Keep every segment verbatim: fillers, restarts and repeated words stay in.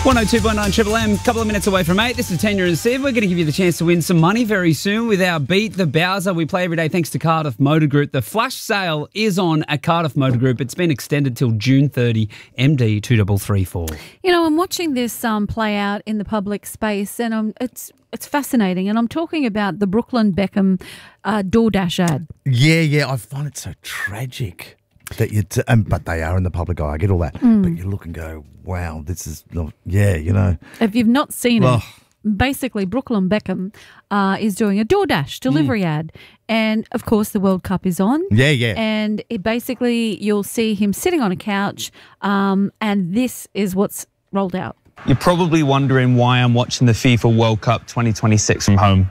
one oh two point nine Triple M, a couple of minutes away from eight. This is Tanya and Siv. We're going to give you the chance to win some money very soon with our Beat the Bowser. We play every day thanks to Cardiff Motor Group. The flash sale is on at Cardiff Motor Group. It's been extended till June thirtieth, M D two three three four. You know, I'm watching this um, play out in the public space and um, it's it's fascinating. And I'm talking about the Brooklyn Beckham uh, DoorDash ad. Yeah, yeah, I find it so tragic. That you t- um, but they are in the public eye. I get all that. Mm. But you look and go, wow, this is not, yeah, you know. If you've not seen oh. it, basically Brooklyn Beckham uh, is doing a DoorDash delivery mm. ad. And, of course, the World Cup is on. Yeah, yeah. And it basically you'll see him sitting on a couch um, and this is what's rolled out. You're probably wondering why I'm watching the FIFA World Cup twenty twenty-six from home.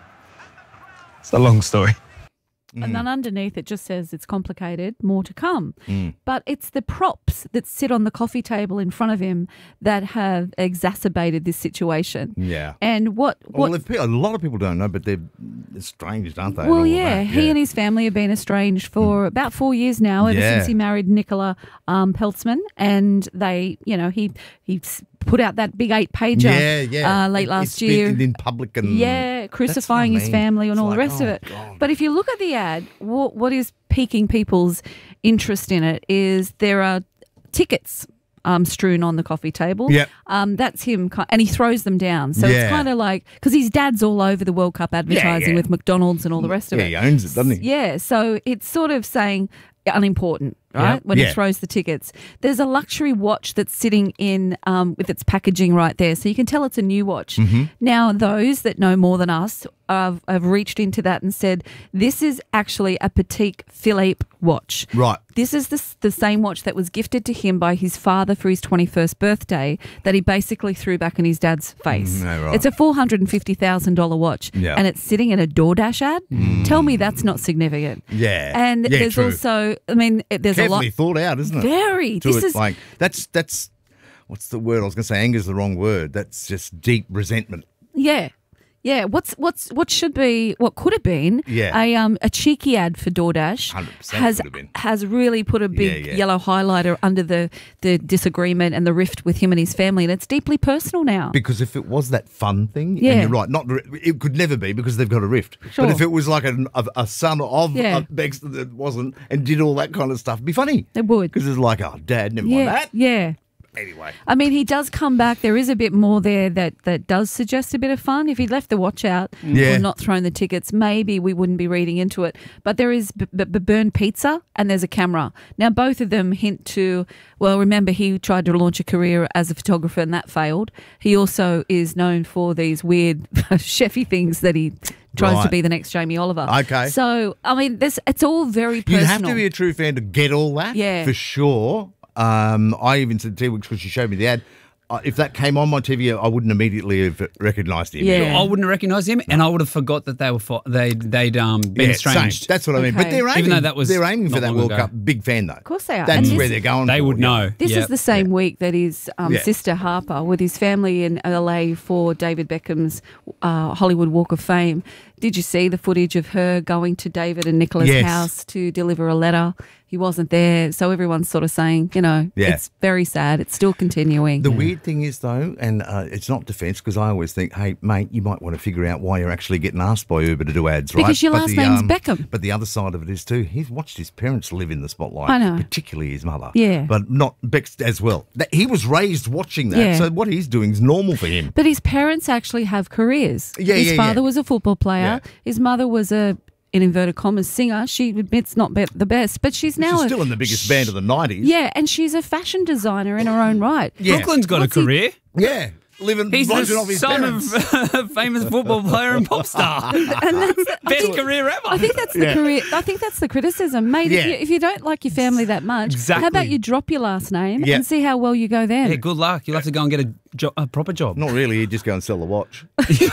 It's a long story. Mm. And then underneath it just says it's complicated, more to come. Mm. But it's the props that sit on the coffee table in front of him that have exacerbated this situation. Yeah. And what... what well, if, a lot of people don't know, but they're estranged, aren't they? Well, yeah, yeah. He and his family have been estranged for mm. about four years now, ever yeah. since he married Nicola um, Peltzman. And they, you know, he... he put out that big eight-pager yeah, yeah. Uh, late it, last year. In public and... Yeah, crucifying I mean. his family and it's all like, the rest oh, of it. God. But if you look at the ad, what, what is piquing people's interest in it is there are tickets um, strewn on the coffee table. Yep. Um, that's him, and he throws them down. So yeah. it's kind of like, because his dad's all over the World Cup advertising yeah, yeah. with McDonald's and all the rest of yeah, it. he owns it, doesn't he? Yeah, so it's sort of saying unimportant, right? Yep. When yeah. he throws the tickets. There's a luxury watch that's sitting in um, with its packaging right there, so you can tell it's a new watch. Mm-hmm. Now, those that know more than us have, have reached into that and said, this is actually a Patek Philippe watch. Right. This is the, the same watch that was gifted to him by his father for his twenty-first birthday that he basically threw back in his dad's face. Mm, no, right. It's a four hundred fifty thousand dollars watch yeah. and it's sitting in a DoorDash ad. Mm. Tell me that's not significant. Yeah. And yeah, there's true. also, I mean, there's Carefully a lot. thought out, isn't it? Very. To This it, is like, that's, that's, what's the word? I was going to say anger is the wrong word. That's just deep resentment. Yeah. Yeah, what's what's what should be what could have been Yeah. a um a cheeky ad for DoorDash one hundred percent has could have been. has really put a big Yeah, yeah. yellow highlighter under the the disagreement and the rift with him and his family, and it's deeply personal now. Because if it was that fun thing, Yeah. and you're right, not it could never be because they've got a rift. Sure. But if it was like a, a, a son of Yeah. a Baxter that wasn't and did all that kind of stuff, it'd be funny. It would. Because it's like, oh, Dad, never yeah, mind that. yeah. Anyway. I mean, he does come back. There is a bit more there that, that does suggest a bit of fun. If he'd left the watch out Yeah. or not thrown the tickets, maybe we wouldn't be reading into it. But there is b- b- burned pizza and there's a camera. Now, both of them hint to, well, remember, he tried to launch a career as a photographer and that failed. He also is known for these weird chefy things that he tries Right. to be the next Jamie Oliver. Okay. So, I mean, this it's all very personal. You have to be a true fan to get all that, Yeah. for sure. Um, I even said to T-Wix because she showed me the ad, uh, if that came on my T V, I wouldn't immediately have recognised him. Yeah. I wouldn't have recognised him, and I would have forgot that they were fo- they they'd um been Yeah, estranged. same. That's what I mean. But Okay. they're aiming, Even though that was they're aiming for not that long World ago. Cup. Big fan though. Of course they are. That's And this- where they're going. They for, would yeah. know. This Yep. is the same week that his um, Yeah. sister Harper, with his family in L A for David Beckham's uh, Hollywood Walk of Fame. Did you see the footage of her going to David and Nicola's Yes. house to deliver a letter? He wasn't there, so everyone's sort of saying, you know, Yeah. it's very sad. It's still continuing. The weird thing is, though, and uh, it's not defence, because I always think, hey, mate, you might want to figure out why you're actually getting asked by Uber to do ads, right? Because your But last the, name's Beckham. But the other side of it is, too, he's watched his parents live in the spotlight. I know. Particularly his mother. Yeah. But not Bex as well. That, he was raised watching that, Yeah. so what he's doing is normal for him. But his parents actually have careers. Yeah, his yeah, father yeah. was a football player. Yeah. His mother was a, in inverted commas, singer. She admits not be- the best, but she's now She's a- still in the biggest band of the nineties. Yeah, and she's a fashion designer in her own right. Yeah. Brooklyn's got What's a he- career. Yeah. Living, He's rising the off his son parents. of a famous football player and pop star. And that's the, I Best think- career ever. I think that's the Yeah. career. I think that's the criticism, mate. Yeah. If, you, if you don't like your family that much, how about Exactly. you drop your last name Yeah. and see how well you go then? Yeah, good luck. You'll have to go and get a, jo- a proper job. Not really, he'd just go and sell the watch.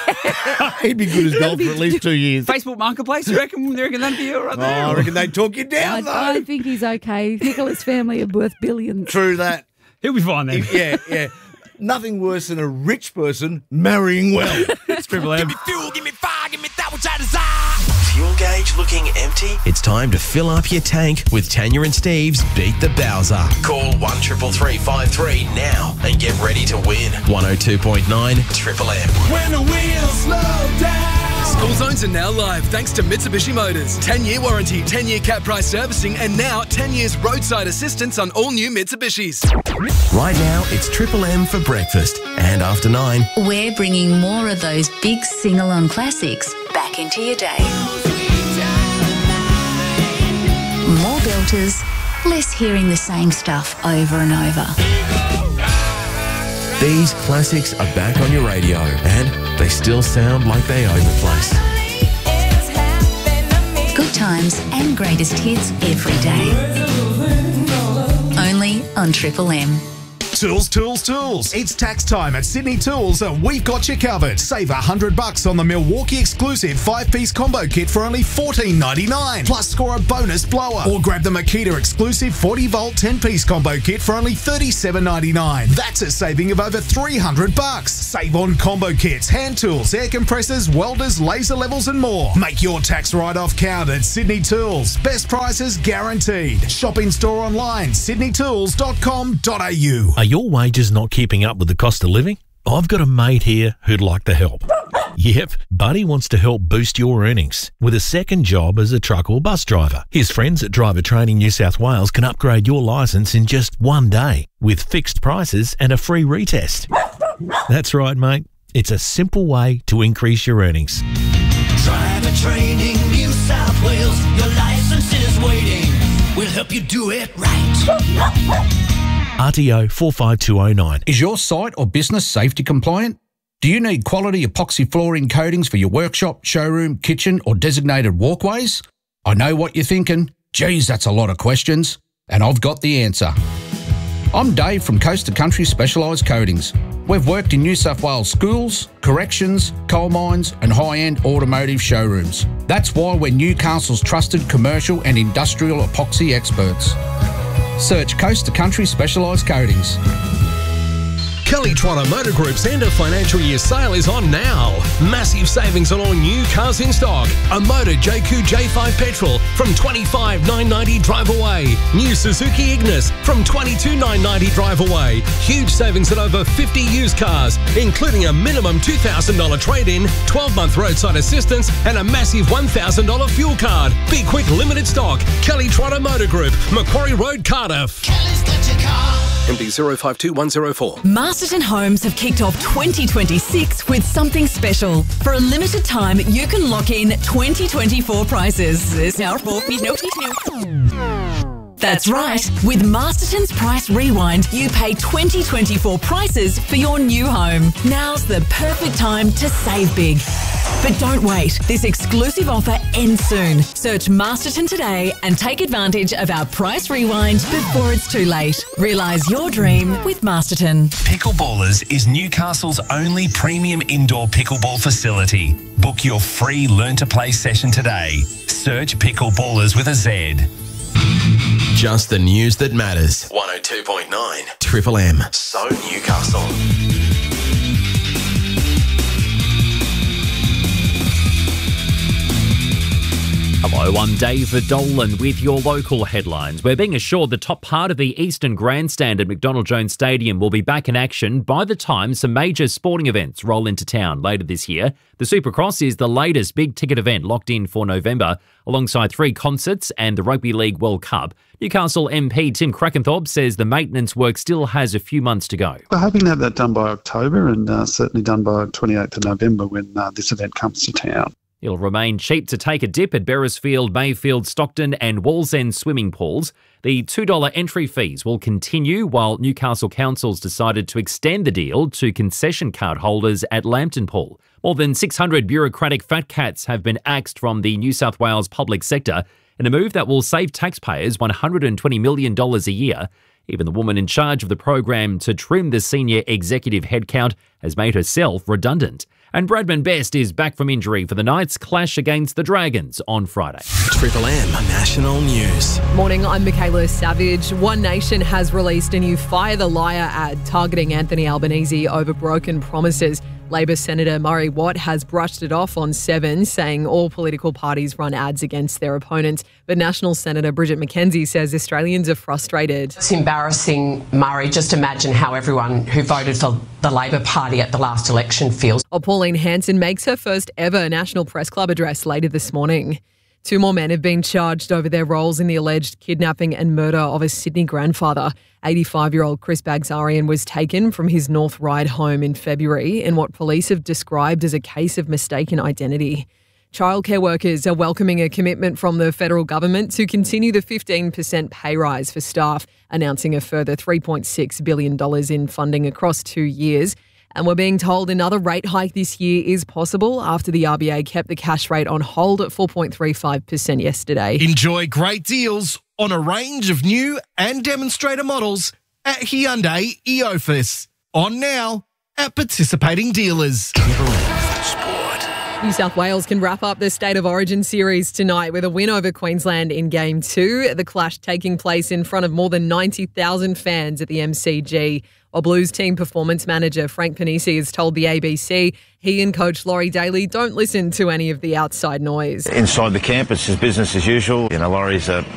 He'd be good as gold for at least two years. Facebook Marketplace, you reckon, you reckon that'd be you right Oh, there? I reckon they'd talk you down, though. I, I think he's okay. Nicholas' family are worth billions. True that. He'll be fine then. Yeah, yeah. Nothing worse than a rich person marrying well. It's Triple M. Give me fuel, give me fire, give me that which I desire. fuel gauge looking empty? It's time to fill up your tank with Tanya and Steve's Beat the Bowser. Call one three three five three now and get ready to win. one oh two point nine Triple M. When the wheels slow down. School zones are now live thanks to Mitsubishi Motors. ten-year warranty, ten-year cap price servicing, and now ten years roadside assistance on all new Mitsubishis. Right now, it's Triple M for breakfast. And after nine, we're bringing more of those big sing-along classics back into your day. More belters, less hearing the same stuff over and over. these classics are back on your radio and they still sound like they own the place. Good times and greatest hits every day. Only on Triple M. Tools, tools, tools. It's tax time at Sydney Tools and we've got you covered. Save one hundred bucks on the Milwaukee exclusive five-piece combo kit for only fourteen ninety-nine. Plus score a bonus blower. Or grab the Makita exclusive forty volt ten-piece combo kit for only thirty-seven ninety-nine. That's a saving of over three hundred bucks. Save on combo kits, hand tools, air compressors, welders, laser levels and more. Make your tax write-off count at Sydney Tools. Best prices guaranteed. Shop in store online, sydney tools dot com dot a u. Are your wages not keeping up with the cost of living? I've got a mate here who'd like to help. Yep, Buddy wants to help boost your earnings with a second job as a truck or bus driver. His friends at Driver Training New South Wales can upgrade your licence in just one day with fixed prices and a free retest. That's right, mate. It's a simple way to increase your earnings. Driver Training New South Wales, your licence is waiting. We'll help you do it right. R T O four five two oh nine. Is your site or business safety compliant? Do you need quality epoxy flooring coatings for your workshop, showroom, kitchen or designated walkways? I know what you're thinking. Geez, that's a lot of questions. And I've got the answer. I'm Dave from Coast to Country Specialised Coatings. We've worked in New South Wales schools, corrections, coal mines and high-end automotive showrooms. That's why we're Newcastle's trusted commercial and industrial epoxy experts. Search Coast to Country Specialised Coatings. Kelly Trotter Motor Group's end of financial year sale is on now. Massive savings on all new cars in stock. A Motor J Q J five petrol from twenty-five thousand nine hundred ninety drive away. New Suzuki Ignis from twenty-two thousand nine hundred ninety drive away. Huge savings on over fifty used cars, including a minimum two thousand dollars trade-in, twelve month roadside assistance and a massive one thousand dollars fuel card. Be quick, limited stock. Kelly Trotter Motor Group, Macquarie Road, Cardiff. Kelly's got your car. M D zero five two one zero four. Masterton Homes have kicked off twenty twenty-six with something special. For a limited time, you can lock in twenty twenty-four prices. That's right. With Masterton's Price Rewind, you pay twenty twenty-four prices for your new home. Now's the perfect time to save big. But don't wait. This exclusive offer ends soon. Search Masterton today and take advantage of our Price Rewind before it's too late. Realise your dream with Masterton. Pickleballers is Newcastle's only premium indoor pickleball facility. Book your free Learn to Play session today. Search Pickleballers with a Z. Just the news that matters. one oh two point nine Triple M. So Newcastle. Hello, I'm David Dolan with your local headlines. We're being assured the top part of the Eastern Grandstand at McDonald Jones Stadium will be back in action by the time some major sporting events roll into town later this year. The Supercross is the latest big-ticket event locked in for November, alongside three concerts and the Rugby League World Cup. Newcastle M P Tim Crackenthorpe says the maintenance work still has a few months to go. We're hoping to have that done by October and uh, certainly done by twenty-eighth of November when uh, this event comes to town. It'll remain cheap to take a dip at Beresfield, Mayfield, Stockton and Wallsend swimming pools. The two dollars entry fees will continue while Newcastle Council's decided to extend the deal to concession card holders at Lambton Pool. More than six hundred bureaucratic fat cats have been axed from the New South Wales public sector in a move that will save taxpayers one hundred twenty million dollars a year. Even the woman in charge of the program to trim the senior executive headcount has made herself redundant. And Bradman Best is back from injury for the Knights' clash against the Dragons on Friday. Triple M National News. Morning, I'm Michaela Savage. One Nation has released a new Fire the Liar ad targeting Anthony Albanese over broken promises. Labor Senator Murray Watt has brushed it off on Seven, saying all political parties run ads against their opponents. But National Senator Bridget McKenzie says Australians are frustrated. It's embarrassing, Murray. Just imagine how everyone who voted for the Labor Party at the last election feels. Well, Pauline Hanson makes her first ever National Press Club address later this morning. Two more men have been charged over their roles in the alleged kidnapping and murder of a Sydney grandfather. eighty-five-year-old Chris Bagsarian was taken from his North Ryde home in February in what police have described as a case of mistaken identity. Childcare workers are welcoming a commitment from the federal government to continue the fifteen percent pay rise for staff, announcing a further three point six billion dollars in funding across two years. And we're being told another rate hike this year is possible after the R B A kept the cash rate on hold at four point three five percent yesterday. Enjoy great deals on a range of new and demonstrator models at Hyundai Eofus. On now at participating dealers. New South Wales can wrap up the State of Origin series tonight with a win over Queensland in Game two. The clash taking place in front of more than ninety thousand fans at the M C G. While Blues team performance manager Frank Panisi has told the A B C he and coach Laurie Daly don't listen to any of the outside noise. Inside the camp, it's just business as usual. You know, Laurie's a,